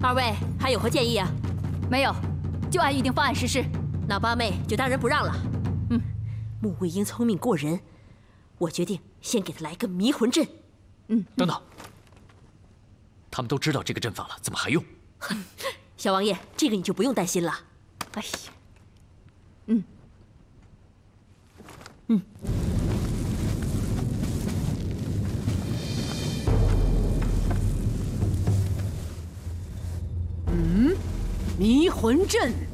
二位还有何建议啊？ 没有，就按预定方案实施。 那八妹就当仁不让了。穆卫英聪明过人，我决定先给他来个迷魂阵。 等等，他们都知道这个阵法了，怎么还用？ 小王爷，这个你就不用担心了。 哎呀， 迷魂阵。